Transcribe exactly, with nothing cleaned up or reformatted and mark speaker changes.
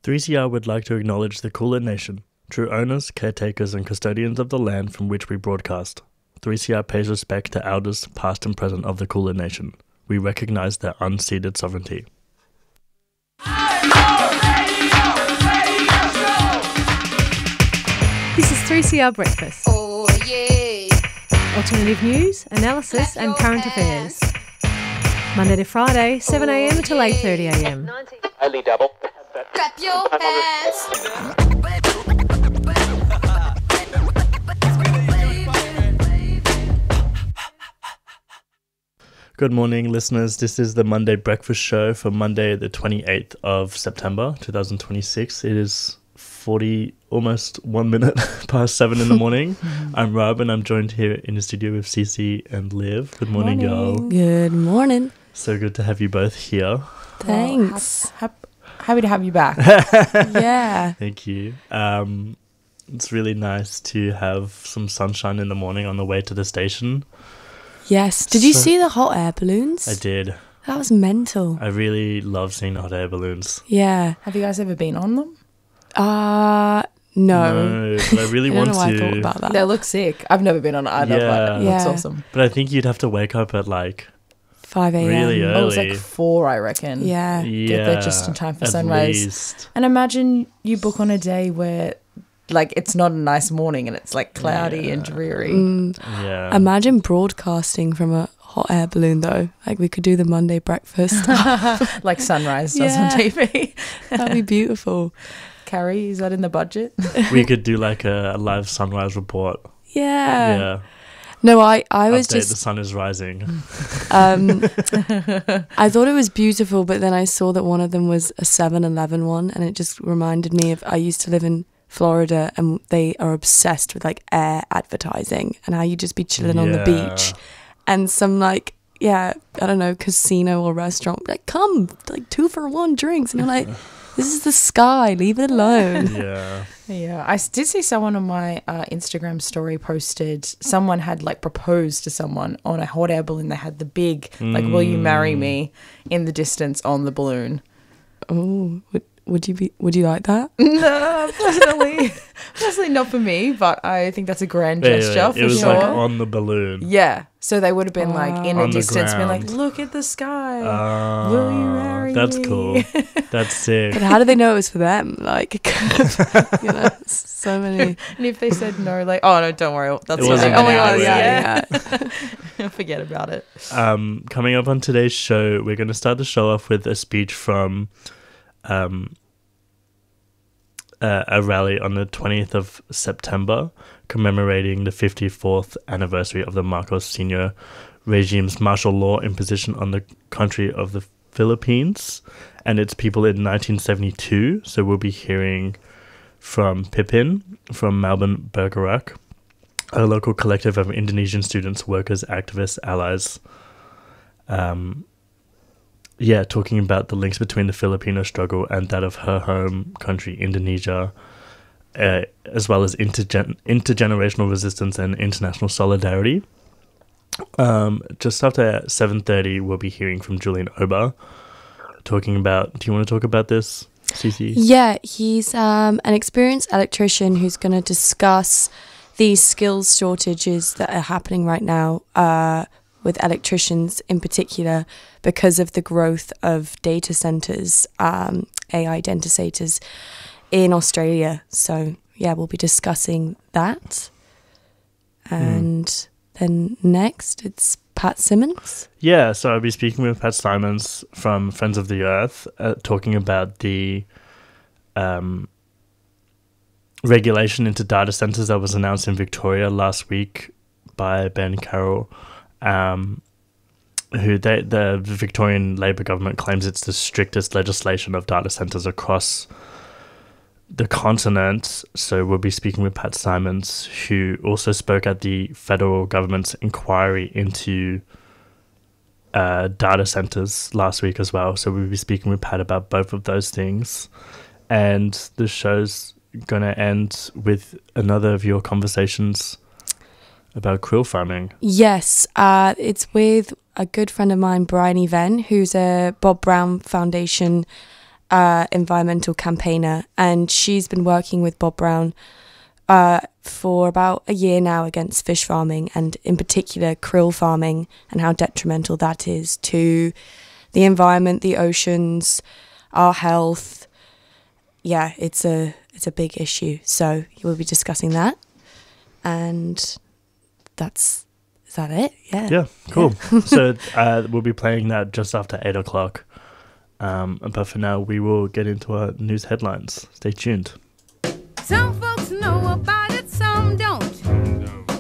Speaker 1: three C R would like to acknowledge the Kulin Nation, true owners, caretakers and custodians of the land from which we broadcast. three C R pays respect to elders past and present of the Kulin Nation. We recognise their unceded sovereignty.
Speaker 2: This is three C R Breakfast.
Speaker 3: Oh yeah.
Speaker 2: Alternative news, analysis and current affairs. Monday to Friday, seven a m till eight thirty a m.
Speaker 4: Only double.
Speaker 3: Clap your hands.
Speaker 1: Good morning, listeners. This is the Monday Breakfast Show for Monday, the twenty-eighth of September, twenty twenty-six. It is forty, almost one minute past seven in the morning. I'm Rob, and I'm joined here in the studio with Cece and Liv. Good morning, y'all.
Speaker 5: Good morning.
Speaker 1: So good to have you both here.
Speaker 5: Thanks.
Speaker 6: Well, hap- happy to have you back.
Speaker 5: Yeah.
Speaker 1: Thank you. Um, it's really nice to have some sunshine in the morning on the way to the station.
Speaker 5: Yes. Did you
Speaker 1: So-
Speaker 5: see the hot air balloons?
Speaker 1: I did.
Speaker 5: That was mental.
Speaker 1: I really love seeing hot air balloons.
Speaker 5: Yeah.
Speaker 6: Have you guys ever been on them?
Speaker 5: Uh, no.
Speaker 1: No, but I really
Speaker 5: I don't
Speaker 1: want
Speaker 5: know why
Speaker 1: to.
Speaker 5: I thought about that.
Speaker 6: They look sick. I've never been on either,
Speaker 1: Yeah.
Speaker 6: but it looks
Speaker 5: Yeah.
Speaker 6: awesome.
Speaker 1: But I think you'd have to wake up at like
Speaker 5: five a m.
Speaker 1: really
Speaker 6: Oh, it was
Speaker 1: early.
Speaker 6: like four, I reckon.
Speaker 5: Yeah.
Speaker 1: Yeah,
Speaker 6: there just in time for
Speaker 1: at
Speaker 6: sunrise.
Speaker 1: least.
Speaker 6: And imagine you book on a day where, like, it's not a nice morning and it's like cloudy and dreary.
Speaker 5: Mm.
Speaker 1: Yeah.
Speaker 5: Imagine broadcasting from a hot air balloon, though. Like, we could do the Monday breakfast.
Speaker 6: Like sunrise does
Speaker 5: Yeah.
Speaker 6: on T V.
Speaker 5: That'd be beautiful.
Speaker 6: Carrie, is that in the budget?
Speaker 1: We could do like a, a live sunrise report.
Speaker 5: Yeah.
Speaker 1: yeah.
Speaker 5: No, I, I was
Speaker 1: Update,
Speaker 5: just...
Speaker 1: the sun is rising.
Speaker 5: Um, I thought it was beautiful, but then I saw that one of them was a seven eleven one, and it just reminded me of, I used to live in Florida, and they are obsessed with like air advertising and how you just be chilling on the
Speaker 1: Yeah.
Speaker 5: beach and some like, yeah, I don't know, casino or restaurant, like, come, like two for one drinks. And you're like, this is the sky, leave it alone.
Speaker 1: Yeah.
Speaker 6: Yeah, I s- did see someone on my uh, Instagram story posted, someone had like proposed to someone on a hot air balloon. They had the big, like, will you marry me in the distance on the balloon.
Speaker 5: Oh, would, would you be, would you like that?
Speaker 6: No, personally, personally not for me, but I think that's a grand
Speaker 1: Wait,
Speaker 6: gesture
Speaker 1: wait,
Speaker 6: for
Speaker 1: it was
Speaker 6: sure.
Speaker 1: like on the balloon.
Speaker 6: Yeah, so they would have been like in
Speaker 1: On
Speaker 6: a
Speaker 1: the
Speaker 6: distance, been like,
Speaker 1: ground.
Speaker 6: look at the sky.
Speaker 1: Ah,
Speaker 6: Will you marry
Speaker 1: That's
Speaker 6: me?
Speaker 1: cool. That's sick.
Speaker 5: But how do they know it was for them? Like, you know, so many.
Speaker 6: And if they said no, like, oh no, don't worry, that's
Speaker 1: It
Speaker 6: not
Speaker 1: wasn't
Speaker 6: gonna
Speaker 5: Oh my god,
Speaker 1: anyway.
Speaker 6: happen.
Speaker 5: yeah, yeah.
Speaker 6: Forget about it.
Speaker 1: Um, coming up on today's show, we're going to start the show off with a speech from um, uh, a rally on the twentieth of September, commemorating the fifty-fourth anniversary of the Marcos Senior regime's martial law imposition on the country of the Philippines and its people in nineteen seventy-two. So we'll be hearing from Pipin from Melbourne Bergerac, a local collective of Indonesian students, workers, activists, allies. Um, yeah, talking about the links between the Filipino struggle and that of her home country, Indonesia, uh, as well as intergen- intergenerational resistance and international solidarity. Um, just after seven thirty, we'll be hearing from Julian Ober, talking about, do you want to talk about this, Cece?
Speaker 5: Yeah, he's um, an experienced electrician who's going to discuss these skills shortages that are happening right now uh, with electricians in particular because of the growth of data centers, um, A I data centers in Australia. So, yeah, we'll be discussing that. And mm. then next, it's Pat Simmons.
Speaker 1: Yeah, so I'll be speaking with Pat Simons from Friends of the Earth, uh, talking about the um, regulation into data centers that was announced in Victoria last week by Ben Carroll, um, who they, the Victorian Labor government claims it's the strictest legislation of data centers across the continent. So we'll be speaking with Pat Simons, who also spoke at the federal government's inquiry into uh, data centers last week as well. So we'll be speaking with Pat about both of those things. And the show's going to end with another of your conversations about krill farming.
Speaker 5: Yes, uh, it's with a good friend of mine, Bryony Venn, who's a Bob Brown Foundation uh, environmental campaigner, and she's been working with Bob Brown uh, for about a year now against fish farming, and in particular krill farming, and how detrimental that is to the environment, the oceans, our health. Yeah, it's a it's a big issue. So we'll be discussing that, and that's is that it? Yeah.
Speaker 1: Yeah, cool. So uh, we'll be playing that just after eight o'clock. Um, but for now, we will get into our news headlines. Stay tuned.
Speaker 3: Some folks know about